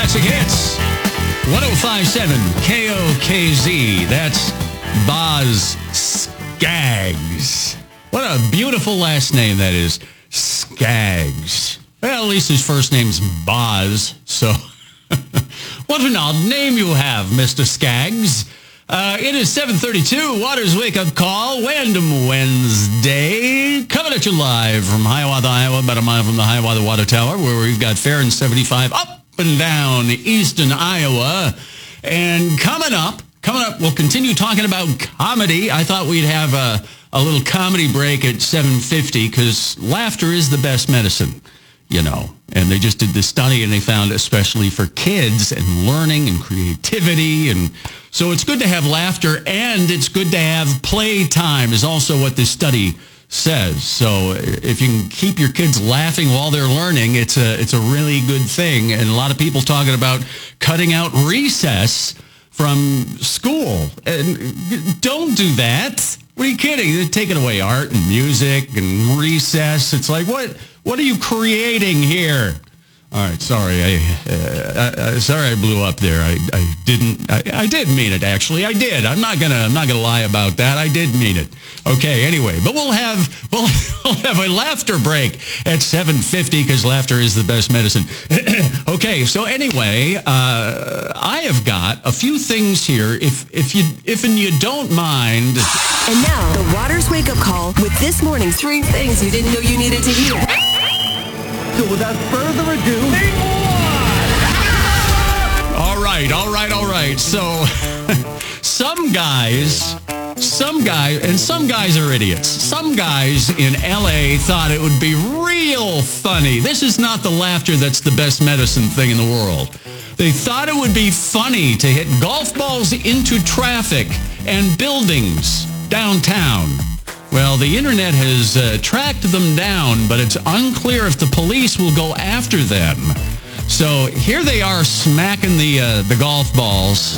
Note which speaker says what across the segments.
Speaker 1: Classic Hits. 105.7 KOKZ. That's Boz Scaggs. What a beautiful last name that is. Scaggs. Well, at least his first name's Boz, so what an odd name you have, Mr. Scaggs. It is 7:32, Waters Wake Up Call, Random Wednesday, coming at you live from Hiawatha, Iowa, about a mile from the Hiawatha Water Tower, where we've got Fair and 75 up and down eastern Iowa. And coming up, we'll continue talking about comedy. I thought we'd have a little comedy break at 7:50, because laughter is the best medicine. You know, and they just did this study, and they found especially for kids and learning and creativity. And so it's good to have laughter, and it's good to have playtime is also what this study says. So if you can keep your kids laughing while they're learning, it's a really good thing. And a lot of people talking about cutting out recess from school. And don't do that. What are you kidding? They're taking away art and music and recess. It's like, what are you creating here? All right, sorry. Sorry I blew up there. I did mean it, actually. I did. I'm not gonna lie about that. I did mean it. Okay, anyway, but we'll have a laughter break at 7:50, because laughter is the best medicine. Okay, so anyway, I have got a few things here, if you don't mind.
Speaker 2: And now, the Waters Wake Up Call with this morning's 3 things you didn't know you needed to hear.
Speaker 3: So without further ado,
Speaker 1: All right. So some guys are idiots. Some guys in LA thought it would be real funny. This is not the laughter that's the best medicine thing in the world. They thought it would be funny to hit golf balls into traffic and buildings downtown. Well, the internet has tracked them down, but it's unclear if the police will go after them. So here they are smacking the golf balls.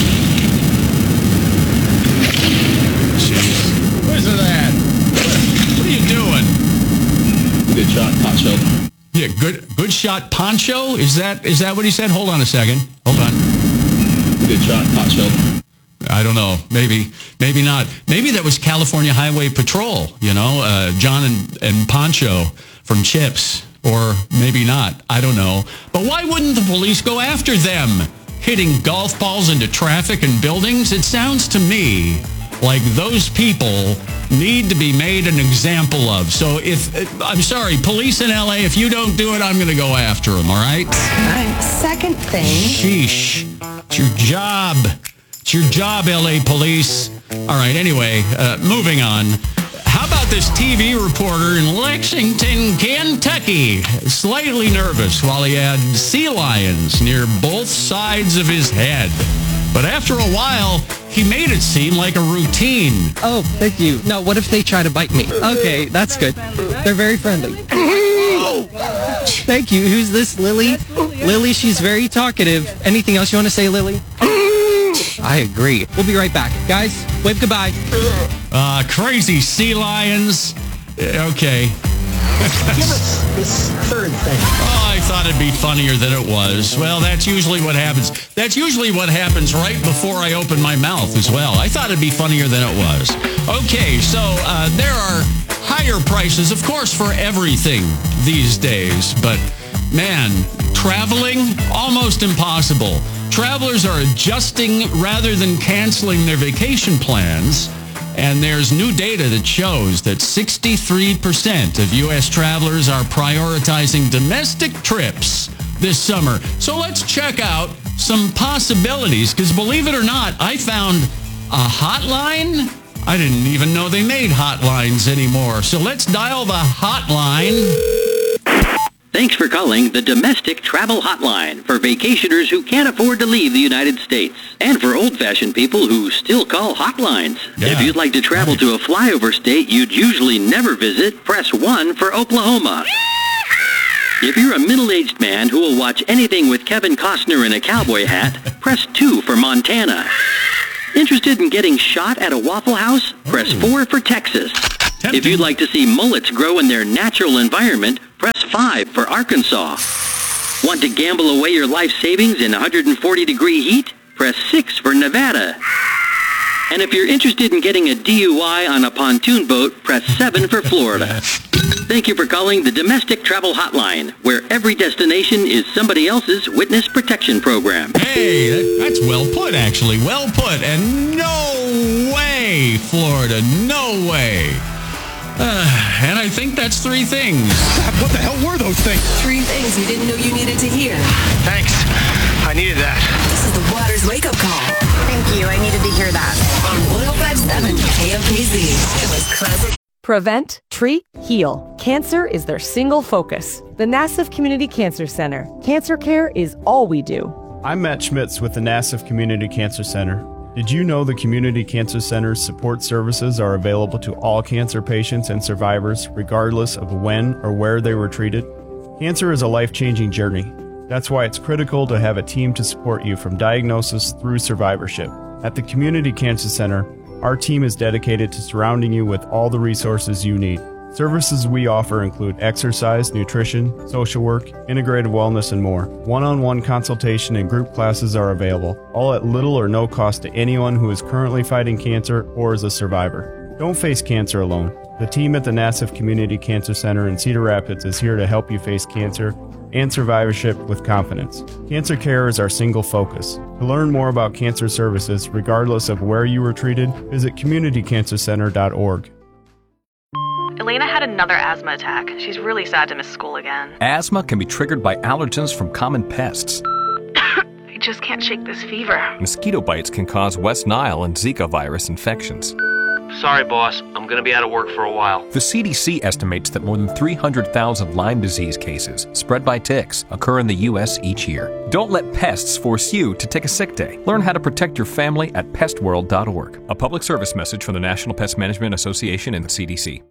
Speaker 1: Jeez. Listen to that. What are you doing?
Speaker 4: Good shot, Poncho.
Speaker 1: Yeah, good shot, Poncho? Is that what he said? Hold on a second. Hold on.
Speaker 4: Good shot, Poncho.
Speaker 1: I don't know. Maybe not. Maybe that was California Highway Patrol, John and Poncho from Chips. Or maybe not. I don't know. But why wouldn't the police go after them? Hitting golf balls into traffic and buildings? It sounds to me like those people need to be made an example of. So I'm sorry, police in LA, if you don't do it, I'm going to go after them, all right?
Speaker 2: Second thing.
Speaker 1: Sheesh. It's your job. It's your job, LA police. All right, anyway, moving on. How about this TV reporter in Lexington, Kentucky, slightly nervous while he had sea lions near both sides of his head. But after a while, he made it seem like a routine.
Speaker 5: Oh, thank you. No, what if they try to bite me? Okay, that's good. They're very friendly. Thank you. Who's this, Lily? Lily, she's very talkative. Anything else you want to say, Lily? I agree. We'll be right back. Guys, wave goodbye.
Speaker 1: Crazy sea lions. Okay.
Speaker 3: give us this third thing.
Speaker 1: Oh, I thought it'd be funnier than it was. Well, that's usually what happens. That's usually what happens right before I open my mouth as well. I thought it'd be funnier than it was. Okay, so there are higher prices, of course, for everything these days. But, man, traveling, almost impossible. Travelers are adjusting rather than canceling their vacation plans. And there's new data that shows that 63% of U.S. travelers are prioritizing domestic trips this summer. So let's check out some possibilities, because believe it or not, I found a hotline. I didn't even know they made hotlines anymore. So let's dial the hotline.
Speaker 6: Thanks for calling the Domestic Travel Hotline for vacationers who can't afford to leave the United States, and for old-fashioned people who still call hotlines.
Speaker 1: Yeah.
Speaker 6: If you'd like to travel to a flyover state you'd usually never visit, press 1 for Oklahoma. If you're a middle-aged man who will watch anything with Kevin Costner in a cowboy hat, press 2 for Montana. Interested in getting shot at a Waffle House? Press 4 for Texas. If you'd like to see mullets grow in their natural environment, press 5 for Arkansas. Want to gamble away your life savings in 140-degree heat? Press 6 for Nevada. And if you're interested in getting a DUI on a pontoon boat, press 7 for Florida. Thank you for calling the Domestic Travel Hotline, where every destination is somebody else's witness protection program.
Speaker 1: Hey, that's well put, actually. Well put. And no way, Florida. No way. And I think that's 3 things.
Speaker 7: What the hell were those things?
Speaker 2: 3 things you didn't know you needed to hear.
Speaker 7: Thanks. I needed that.
Speaker 2: This is the Waters Wake Up Call
Speaker 8: Thank you. I needed to hear that.
Speaker 2: on 105.7 KOKZ. It was classic.
Speaker 9: Prevent, treat, heal. Cancer is their single focus. The Nassau Community Cancer Center. Cancer care is all we do.
Speaker 10: I'm Matt Schmitz with the Nassau Community Cancer Center. Did you know the Community Cancer Center's support services are available to all cancer patients and survivors, regardless of when or where they were treated? Cancer is a life-changing journey. That's why it's critical to have a team to support you from diagnosis through survivorship. At the Community Cancer Center, our team is dedicated to surrounding you with all the resources you need. Services we offer include exercise, nutrition, social work, integrated wellness, and more. One-on-one consultation and group classes are available, all at little or no cost to anyone who is currently fighting cancer or is a survivor. Don't face cancer alone. The team at the Nassau Community Cancer Center in Cedar Rapids is here to help you face cancer and survivorship with confidence. Cancer care is our single focus. To learn more about cancer services, regardless of where you were treated, visit communitycancercenter.org.
Speaker 8: Elena had another asthma attack. She's really sad to miss school again.
Speaker 11: Asthma can be triggered by allergens from common pests.
Speaker 8: I just can't shake this fever.
Speaker 11: Mosquito bites can cause West Nile and Zika virus infections.
Speaker 12: Sorry, boss. I'm going to be out of work for a while.
Speaker 11: The CDC estimates that more than 300,000 Lyme disease cases spread by ticks occur in the U.S. each year. Don't let pests force you to take a sick day. Learn how to protect your family at pestworld.org. A public service message from the National Pest Management Association and the CDC.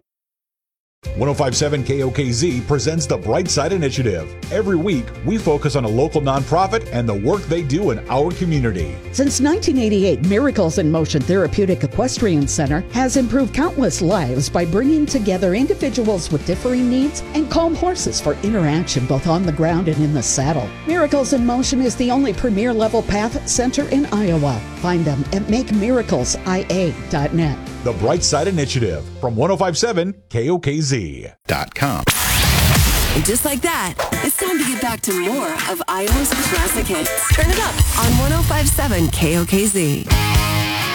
Speaker 13: 105.7 KOKZ presents the Bright Side Initiative. Every week, we focus on a local nonprofit and the work they do in our community.
Speaker 14: Since 1988, Miracles in Motion Therapeutic Equestrian Center has improved countless lives by bringing together individuals with differing needs and calm horses for interaction both on the ground and in the saddle. Miracles in Motion is the only premier level path center in Iowa. Find them at makemiracle.ia.net.
Speaker 13: The Bright Side Initiative from 105.7 KOKZ.com.
Speaker 2: And just like that, it's time to get back to more of Iowa's classic hits. Turn it up on 105.7 KOKZ.